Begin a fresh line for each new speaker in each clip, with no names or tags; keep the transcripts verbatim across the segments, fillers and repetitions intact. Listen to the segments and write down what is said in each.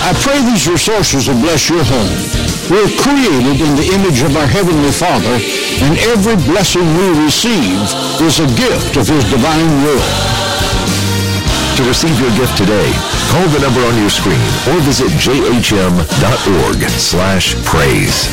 I pray these resources will bless your home. We're created in the image of our Heavenly Father, and every blessing we receive is a gift of His divine will.
To receive your gift today, call the number on your screen or visit jhm.org slash praise.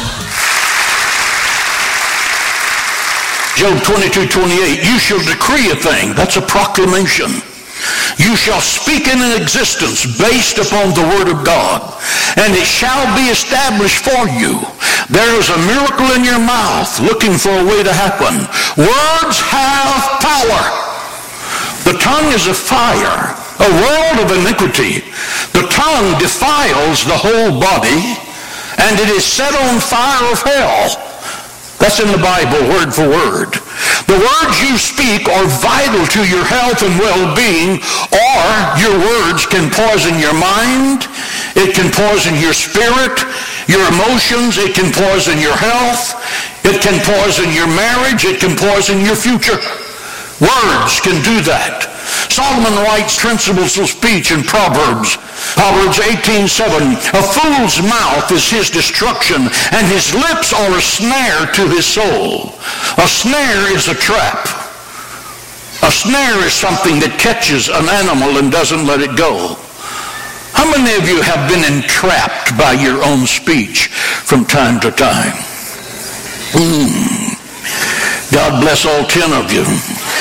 Job twenty-two twenty-eight, you shall decree a thing. That's a proclamation. You shall speak in an existence based upon the Word of God, and it shall be established for you. There is a miracle in your mouth looking for a way to happen. Words have power. The tongue is a fire, a world of iniquity. The tongue defiles the whole body, and it is set on fire of hell. That's in the Bible, word for word. The words you speak are vital to your health and well-being, or your words can poison your mind, it can poison your spirit, your emotions, it can poison your health, it can poison your marriage, it can poison your future. Words can do that. Solomon writes principles of speech in Proverbs. Proverbs eighteen seven, a fool's mouth is his destruction, and his lips are a snare to his soul. A snare is a trap. A snare is something that catches an animal and doesn't let it go. How many of you have been entrapped by your own speech from time to time? Mm. God bless all ten of you.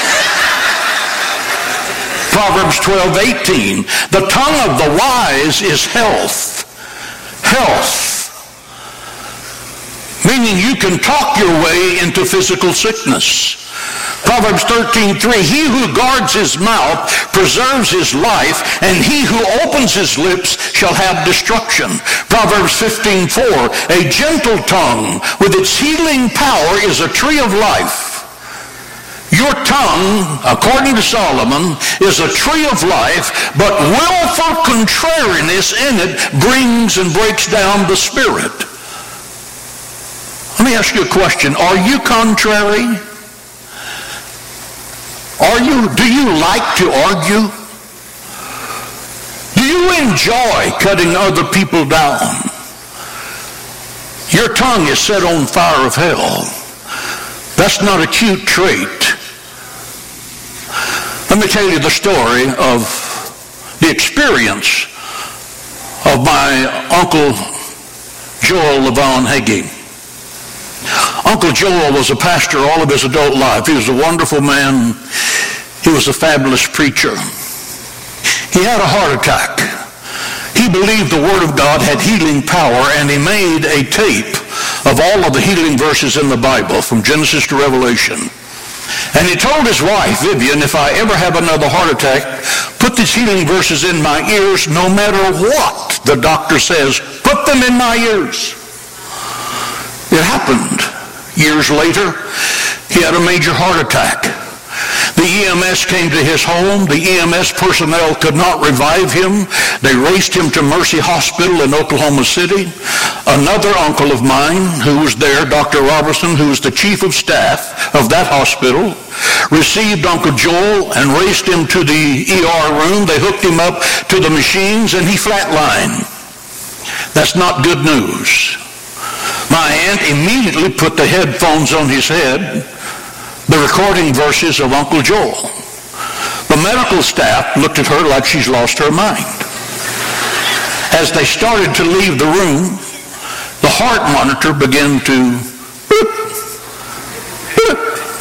Proverbs twelve eighteen, the tongue of the wise is health. Health. Meaning you can talk your way into physical sickness. Proverbs thirteen three, he who guards his mouth preserves his life, and he who opens his lips shall have destruction. Proverbs fifteen four, a gentle tongue with its healing power is a tree of life. Your tongue, according to Solomon, is a tree of life, but willful contrariness in it brings and breaks down the spirit. Let me ask you a question. Are you contrary? Are you, do you like to argue? Do you enjoy cutting other people down? Your tongue is set on fire of hell. That's not a cute trait. Let me tell you the story of the experience of my Uncle Joel Levon Hagee. Uncle Joel was a pastor all of his adult life. He was a wonderful man. He was a fabulous preacher. He had a heart attack. He believed the Word of God had healing power, and he made a tape of all of the healing verses in the Bible from Genesis to Revelation. And he told his wife, Vivian, if I ever have another heart attack, put these healing verses in my ears no matter what the doctor says. Put them in my ears. It happened. Years later, he had a major heart attack. The E M S came to his home. The E M S personnel could not revive him. They raced him to Mercy Hospital in Oklahoma City. Another uncle of mine who was there, Doctor Robertson, who was the chief of staff of that hospital, received Uncle Joel and raced him to the E R room. They hooked him up to the machines and he flatlined. That's not good news. My aunt immediately put the headphones on his head, the recording verses of Uncle Joel. The medical staff looked at her like she's lost her mind. As they started to leave the room, the heart monitor began to boop, boop,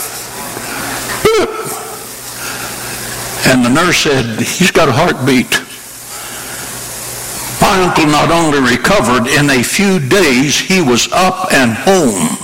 boop. And the nurse said, he's got a heartbeat. My uncle not only recovered, in a few days he was up and home.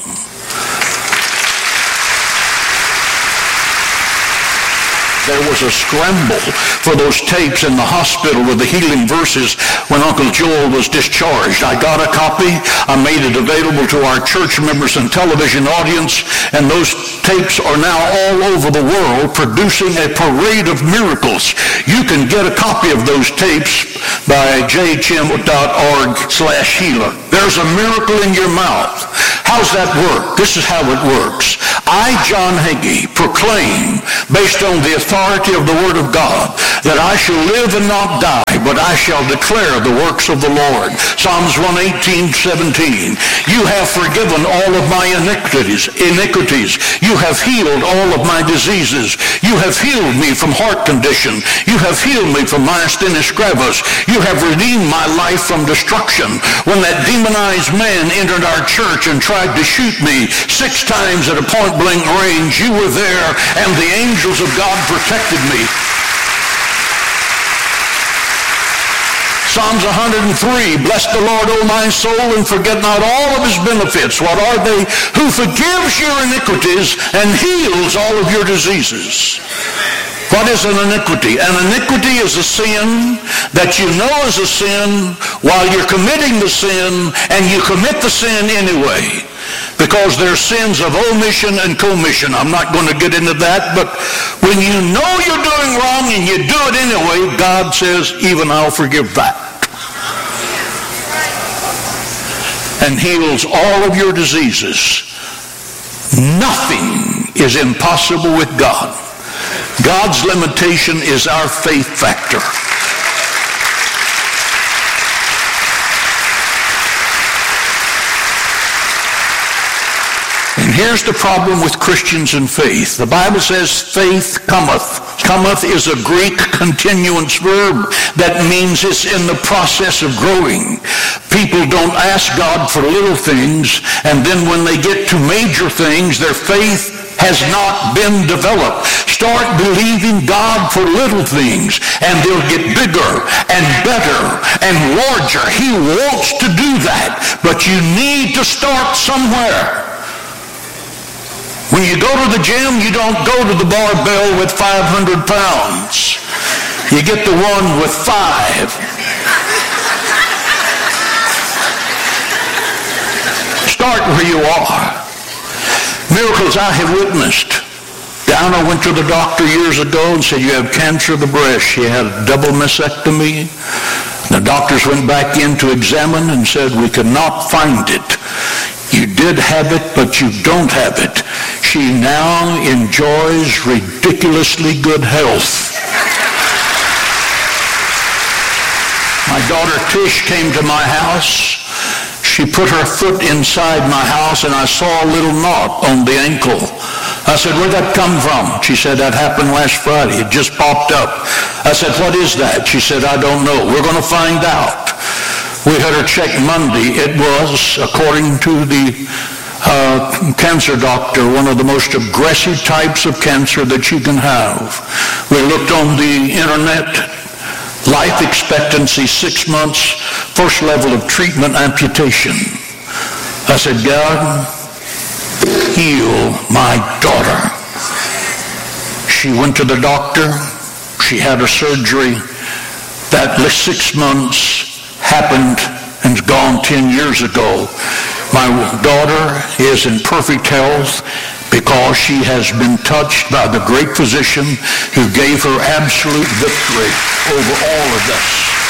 There was a scramble for those tapes in the hospital with the healing verses when Uncle Joel was discharged. I got a copy. I made it available to our church members and television audience, and those tapes are now all over the world producing a parade of miracles. You can get a copy of those tapes by jhm.org slash healer. There's a miracle in your mouth. How's that work? This is how it works. I, John Hagee, proclaim, based on the authority of the Word of God, that I shall live and not die, but I shall declare the works of the Lord. Psalms one eighteen, seventeen. You have forgiven all of my iniquities. iniquities. You have healed all of my diseases. You have healed me from heart condition. You have healed me from myasthenia gravis. You have redeemed my life from destruction. When that demonized man entered our church and tried to shoot me six times at a point-blank range, you were there, and the angels of God protected me. Psalms one hundred three, bless the Lord, O my soul, and forget not all of his benefits. What are they? Who forgives your iniquities and heals all of your diseases. What is an iniquity? An iniquity is a sin that you know is a sin while you're committing the sin, and you commit the sin anyway. Because there's sins of omission and commission. I'm not going to get into that, but when you know you're doing wrong and you do it anyway, God says, even I'll forgive that. And heals all of your diseases. Nothing is impossible with God. God's limitation is our faith factor. And here's the problem with Christians and faith. The Bible says faith cometh. Cometh is a Greek continuance verb that means it's in the process of growing. People don't ask God for little things, and then when they get to major things, their faith has not been developed. Start believing God for little things, and they'll get bigger and better and larger. He wants to do that, but you need to start somewhere. When you go to the gym, you don't go to the barbell with five hundred pounds. You get the one with five. Start where you are. Miracles I have witnessed. Donna went to the doctor years ago and said, you have cancer of the breast. She had a double mastectomy. The doctors went back in to examine and said, we could not find it. You did have it, but you don't have it. She now enjoys ridiculously good health. My daughter Tish came to my house. She put her foot inside my house, and I saw a little knot on the ankle. I said, where'd that come from? She said, that happened last Friday. It just popped up. I said, what is that? She said, I don't know. We're going to find out. We had her check Monday. It was, according to the uh, cancer doctor, one of the most aggressive types of cancer that you can have. We looked on the internet. Life expectancy, six months. First level of treatment, amputation. I said, God, heal my daughter. She went to the doctor. She had a surgery. That six months happened and's gone ten years ago. My daughter is in perfect health because she has been touched by the great physician who gave her absolute victory over all of this.